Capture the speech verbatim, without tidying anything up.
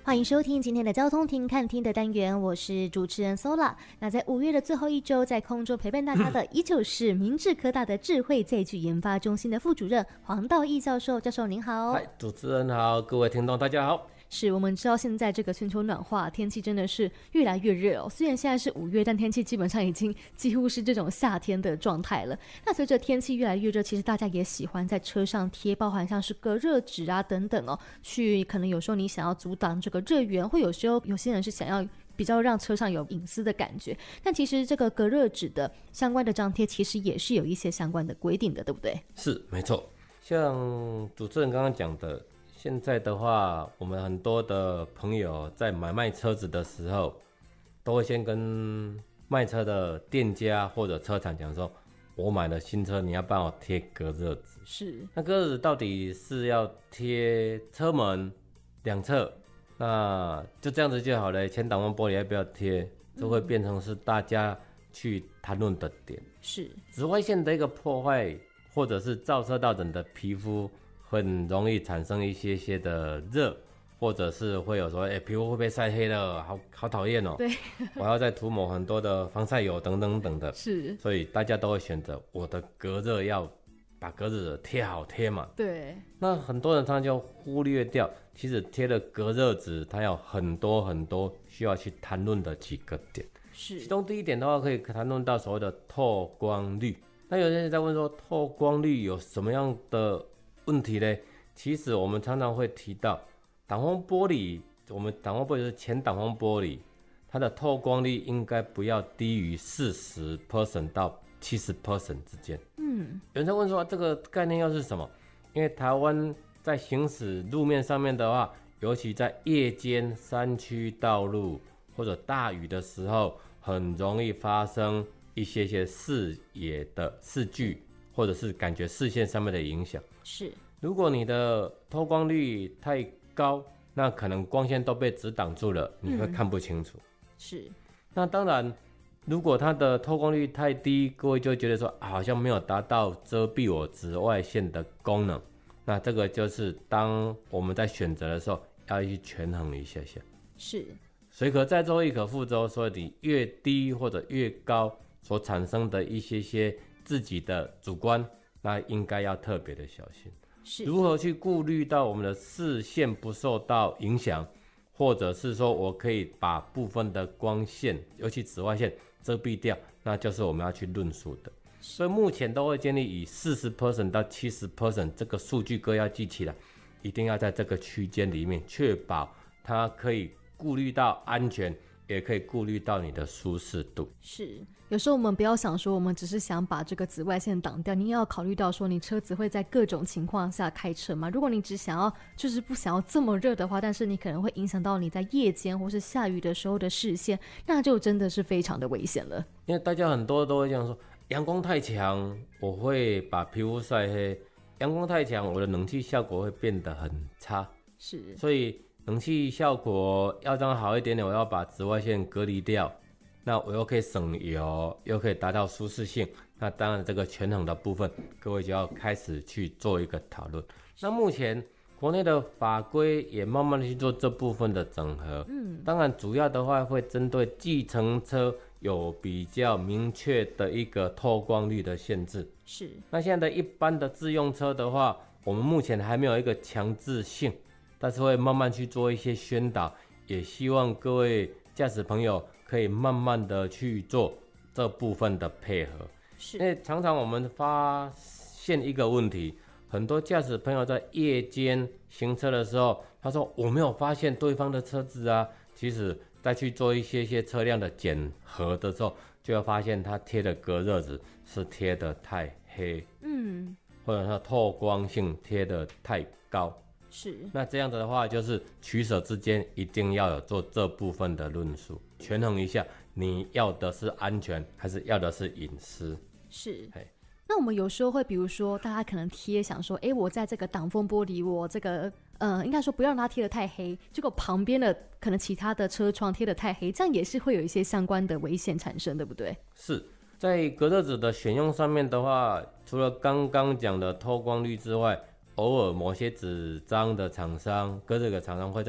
欢迎收听今天的交通听看听的单元，我是主持人 Sola。 那在五月的最后一周，在空中陪伴大家的依旧是明志科大的智慧载具研发中心的副主任黄道义教授。教授您好。 嗨，主持人好，各位听众大家好。 是，我们知道现在这个全球暖化，天气真的是越来越热哦。虽然现在是五月，但天气基本上已经几乎是这种夏天的状态了。那随着天气越来越热，其实大家也喜欢在车上贴，包含像是隔热纸啊等等哦，去可能有时候你想要阻挡这个热源，或有时候有些人是想要比较让车上有隐私的感觉。但其实这个隔热纸的相关的张贴，其实也是有一些相关的规定的，对不对？是， 没错。像主持人刚刚讲的，现在的话，我们很多的朋友在买卖车子的时候，都会先跟卖车的店家或者车厂讲说，我买了新车，你要帮我贴隔热纸。 是， 那隔热纸到底是要贴车门两侧，那就这样子就好了。前挡风玻璃要不要贴，就会变成是大家去谈论的点。 是， 紫外线的一个破坏，或者是照射到人的皮肤，很容易产生一些些的热，或者是会有说，哎、欸，皮肤会被晒黑了，好好讨厌哦。 对， 我要再涂抹很多的防晒油等等等的。 是， 所以大家都会选择我的隔热要把隔热纸贴好贴嘛。 对。 那很多人他就忽略掉，其实贴的隔热纸它有很多很多需要去谈论的几个点。 是。 其中第一点的话，可以谈论到所谓的透光率。那有些人在问说，透光率有什么样的问题呢？其实我们常常会提到挡风玻璃，我们挡风玻璃是前挡风玻璃，它的透光率应该不要低于 百分之四十 到 百分之七十 之间。嗯，有人在问说这个概念又是什么？因为台湾在行驶路面上面的话，尤其在夜间山区道路或者大雨的时候，很容易发生一些些视野的视距，或者是感觉视线上面的影响。 是， 如果你的透光率太高，那可能光线都被遮挡住了，你会看不清楚。嗯、 是， 那当然，如果它的透光率太低，各位就会觉得说、啊、好像没有达到遮蔽我紫外线的功能。那这个就是当我们在选择的时候，要去权衡一下下。 是， 水可载舟，亦可覆舟，所以你越低或者越高，所产生的一些些自己的主观，那应该要特别的小心。是，如何去顾虑到我们的视线不受到影响，或者是说我可以把部分的光线，尤其紫外线遮蔽掉，那就是我们要去论述的。所以目前都会建议以 百分之四十 到 百分之七十 这个数据各要记起来，一定要在这个区间里面，确保它可以顾虑到安全，也可以顾虑到你的舒适度。 是，有时候我们不要想说我们只是想把这个紫外线挡掉，你也要考虑到说你车子会在各种情况下开车嘛。如果你只想要就是不想要这么热的话，但是你可能会影响到你在夜间或是下雨的时候的视线，那就真的是非常的危险了。 因为大家很多都会这样说，阳光太强我会把皮肤晒黑，阳光太强我的冷气效果会变得很差。是，所以冷气效果要让它好一点点，我要把紫外线隔离掉，那我又可以省油，又可以达到舒适性。那当然这个权衡的部分，各位就要开始去做一个讨论。那目前国内的法规也慢慢的去做这部分的整合。嗯，当然主要的话会针对计程车有比较明确的一个透光率的限制。是，那现在的一般的自用车的话，我们目前还没有一个强制性，但是会慢慢去做一些宣导，也希望各位驾驶朋友可以慢慢的去做这部分的配合。是，因为常常我们发现一个问题，很多驾驶朋友在夜间行车的时候，他说我没有发现对方的车子啊，其实再去做一些些车辆的检核的时候，就会发现他贴的隔热纸是贴的太黑，嗯，或者说透光性贴的太高。是，那这样子的话，就是取舍之间一定要有做这部分的论述，权衡一下你要的是安全还是要的是隐私。是， 那我们有时候会比如说大家可能贴想说，哎，我在这个挡风玻璃，我这个呃，应该说不要让它贴得太黑，结果旁边的可能其他的车窗贴得太黑，这样也是会有一些相关的危险产生，对不对？ 是，在隔热纸的选用上面的话，除了刚刚讲的透光率之外，偶尔某些纸张的厂商、隔热的厂商会在